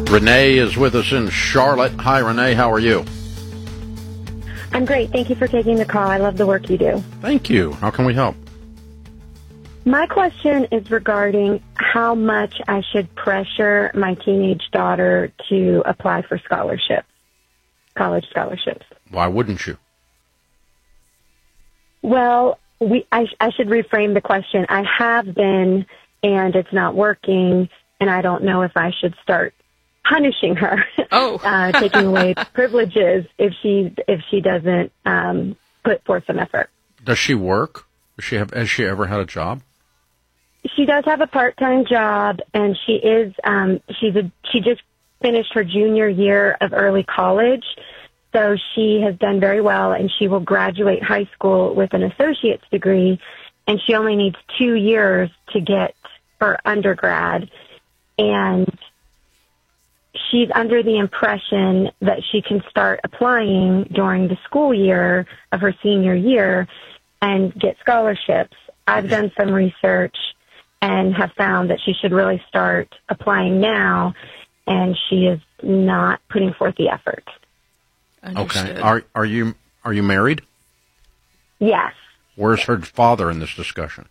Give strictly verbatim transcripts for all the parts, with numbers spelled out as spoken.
Renee is with us in Charlotte. Hi, Renee. How are you? I'm great. Thank you for taking the call. I love the work you do. Thank you. How can we help? My question is regarding how much I should pressure my teenage daughter to apply for scholarships, college scholarships. Why wouldn't you? Well, we I, I should reframe the question. I have been, and it's not working, and I don't know if I should start punishing her, oh. uh, taking away privileges if she if she doesn't um, put forth some effort. Does she work? Does she have? Has she ever had a job? She does have a part-time job, and she is um, she's a she just finished her junior year of early college, so she has done very well, and she will graduate high school with an associate's degree, and she only needs two years to get her undergrad, and she's under the impression that she can start applying during the school year of her senior year and get scholarships. I've done some research and have found that she should really start applying now, and she is not putting forth the effort. Understood. Okay. Are are you are you married? Yes. Where's her father in this discussion?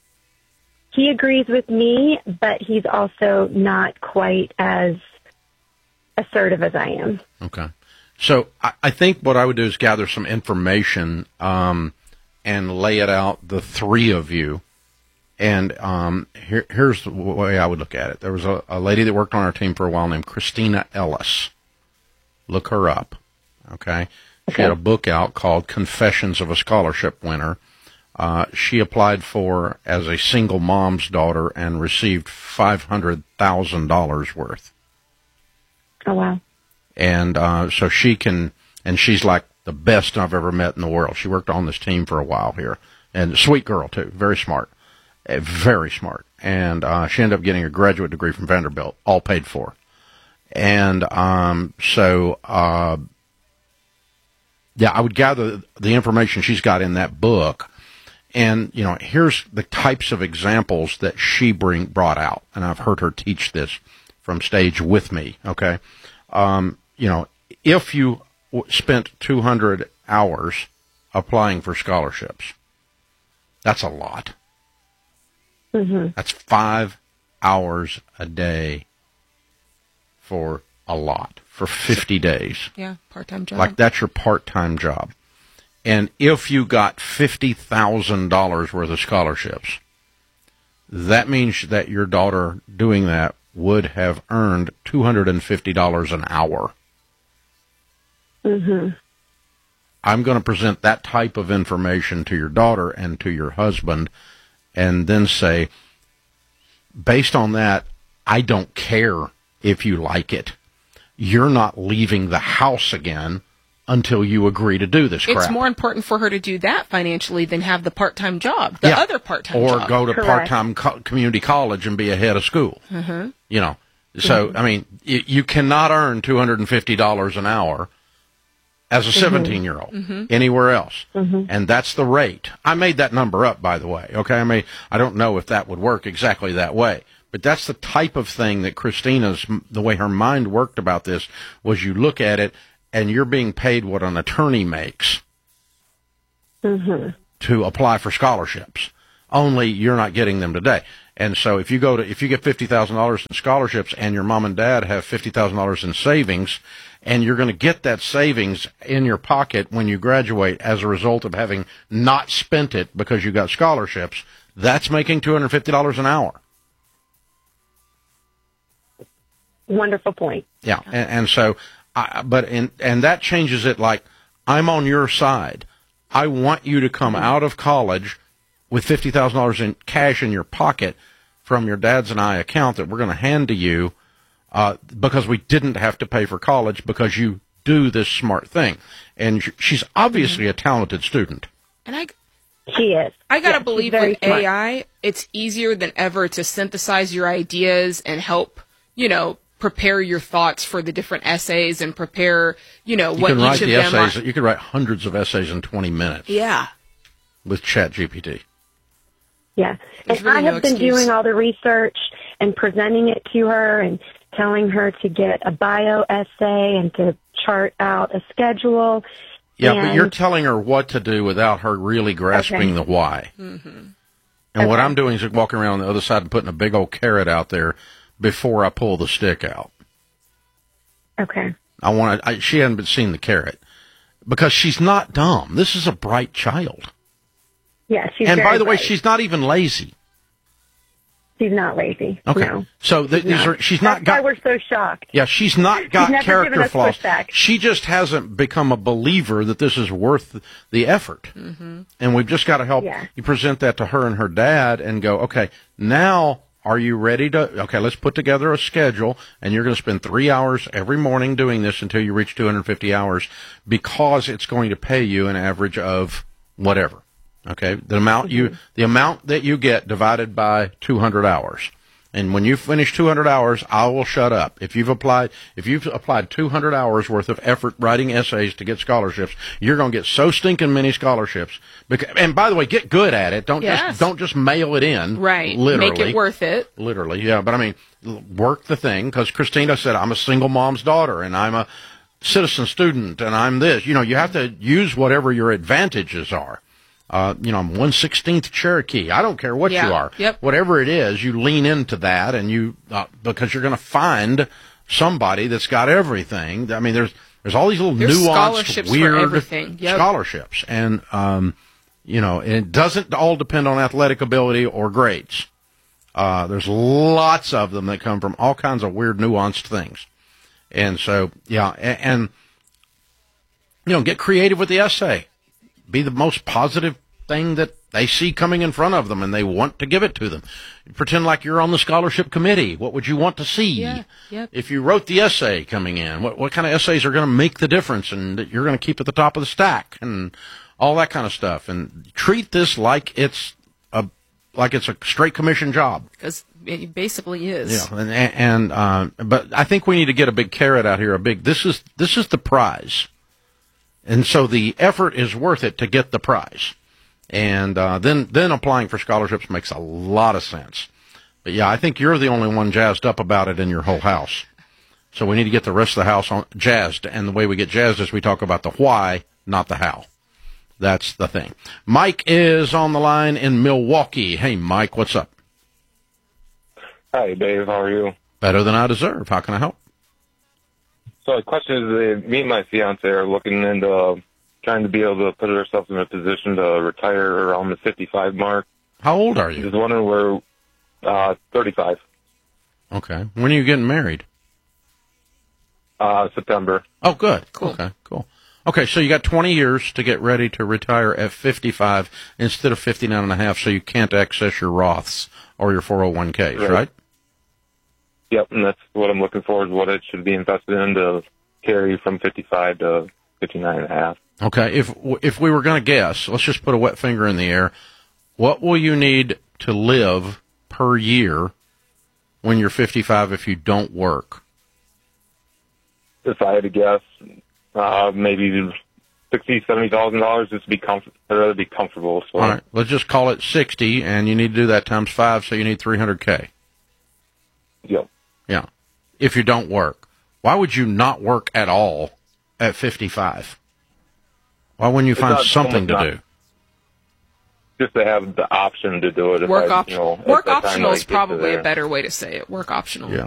He agrees with me, but he's also not quite as assertive as I am. Okay. So I, I think what I would do is gather some information um, and lay it out, the three of you. And um, here, here's the way I would look at it. There was a, a lady that worked on our team for a while named Christina Ellis. Look her up, okay? okay. She had a book out called Confessions of a Scholarship Winner. Uh, she applied for as a single mom's daughter and received five hundred thousand dollars worth. Oh, wow. And uh, so she can, and she's like the best I've ever met in the world. She worked on this team for a while here. And a sweet girl, too, very smart. Very smart. And uh, she ended up getting a graduate degree from Vanderbilt, all paid for. And um, so, uh, yeah, I would gather the information she's got in that book. And, you know, here's the types of examples that she bring brought out. And I've heard her teach this from stage with me, okay? Um, you know, if you w- spent two hundred hours applying for scholarships, that's a lot. Mm-hmm. That's five hours a day for a lot, for fifty days. Yeah, part-time job. Like that's your part-time job. And if you got fifty thousand dollars worth of scholarships, that means that your daughter doing that would have earned two hundred fifty dollars an hour. Mm-hmm. I'm going to present that type of information to your daughter and to your husband, and then say, based on that, I don't care if you like it. You're not leaving the house again until you agree to do this crap. It's more important for her to do that financially than have the part-time job, the yeah. other part-time or job. Or go to Correct. part-time co- community college and be ahead of school. Mm-hmm. You know, so, mm-hmm. I mean, y- you cannot earn two hundred fifty dollars an hour as a seventeen-year-old mm-hmm. anywhere else. Mm-hmm. And that's the rate. I made that number up, by the way, okay? I mean, I don't know if that would work exactly that way. But that's the type of thing that Christina's, the way her mind worked about this, was you look at it, and you're being paid what an attorney makes Mm-hmm. to apply for scholarships. Only you're not getting them today. And so if you go to, if you get fifty thousand dollars in scholarships and your mom and dad have fifty thousand dollars in savings, and you're going to get that savings in your pocket when you graduate as a result of having not spent it because you got scholarships, that's making two hundred fifty dollars an hour. Wonderful point. Yeah. And, and so, I, but, in, and that changes it like, I'm on your side. I want you to come out of college with fifty thousand dollars in cash in your pocket from your dad's and I account that we're going to hand to you uh, because we didn't have to pay for college because you do this smart thing. And she's obviously a talented student. And I, She is. I gotta Yeah, believe she's very with smart. A I, it's easier than ever to synthesize your ideas and help, you know, prepare your thoughts for the different essays and prepare, you know, You what can each write of the them essays. are. You could write hundreds of essays in twenty minutes Yeah. with ChatGPT. Yeah. There's And really I no have been excuse. doing all the research and presenting it to her and telling her to get a bio essay and to chart out a schedule. Yeah, and, but you're telling her what to do without her really grasping okay. the why. Mm-hmm. And okay. what I'm doing is walking around on the other side and putting a big old carrot out there before I pull the stick out. Okay. I want to. I, she hadn't been seen the carrot because she's not dumb. This is a bright child. Yeah, she's and very by the way, bright. she's not even lazy. She's not lazy. Okay, No. so the, She's these not. are she's That's not got. why we're so shocked. Yeah, she's not got She's never character given us flaws. pushback. She just hasn't become a believer that this is worth the effort. Mm-hmm. And we've just got to help Yeah. you present that to her and her dad and go, okay, now are you ready to, okay, let's put together a schedule, and you're going to spend three hours every morning doing this until you reach two hundred fifty hours because it's going to pay you an average of whatever. Okay, the amount Mm-hmm. you, the amount that you get divided by two hundred hours. And when you finish two hundred hours, I will shut up. If you've applied, if you've applied two hundred hours worth of effort writing essays to get scholarships, you're going to get so stinking many scholarships. Because, and by the way, get good at it. Don't Yes. just, don't just mail it in. Right. Literally. Make it worth it. Literally. Yeah. But I mean, l- work the thing. Cause Christina said, I'm a single mom's daughter and I'm a citizen student and I'm this, you know, you have to use whatever your advantages are. Uh, you know, I'm one sixteenth Cherokee. I don't care what Yeah. you are. Yep. Whatever it is, you lean into that, and you uh, because you're going to find somebody that's got everything. I mean, there's there's all these little There's nuanced, scholarships for weird everything. Yep. scholarships, and um, you know, and it doesn't all depend on athletic ability or grades. Uh, there's lots of them that come from all kinds of weird, nuanced things, and so yeah, and, and you know, get creative with the essay. Be the most positive thing that they see coming in front of them, and they want to give it to them. Pretend like you're on the scholarship committee. What would you want to see? Yeah, yep. If you wrote the essay coming in, what what kind of essays are going to make the difference and that you're going to keep at the top of the stack and all that kind of stuff? And treat this like it's a like it's a straight commission job. Because it basically is. Yeah, and and uh, but I think we need to get a big carrot out here. A big this is this is the prize. And so the effort is worth it to get the prize. And uh, then then applying for scholarships makes a lot of sense. But, yeah, I think you're the only one jazzed up about it in your whole house. So we need to get the rest of the house on, jazzed. And the way we get jazzed is we talk about the why, not the how. That's the thing. Mike is on the line in Milwaukee. Hey, Mike, what's up? Hi, Dave. How are you? Better than I deserve. How can I help? So the question is, uh, me and my fiance are looking into uh, trying to be able to put ourselves in a position to retire around the fifty-five mark. How old are you? Just wondering where, uh, thirty-five, Okay. When are you getting married? uh, September. Oh, good. Cool. Okay, cool. Okay, so you got twenty years to get ready to retire at fifty-five instead of fifty-nine and a half, so you can't access your Roths or your four oh one k's, right? Right. Yep, and that's what I'm looking for is what it should be invested in to carry from fifty-five to fifty-nine and a half. Okay, if if we were going to guess, let's just put a wet finger in the air. What will you need to live per year when you're fifty-five if you don't work? If I had to guess, uh, maybe sixty, seventy thousand dollars just to be comfort. I'd rather be comfortable. So. All right, let's just call it sixty, and you need to do that times five, so you need three hundred K. Yep. Yeah, if you don't work. Why would you not work at all at fifty-five? Why wouldn't you It's find not- something to not- do? Just to have the option to do it. If Work I, optional. you know, at Work that time optional I is get to probably there. a better way to say it. Work optional. Yeah.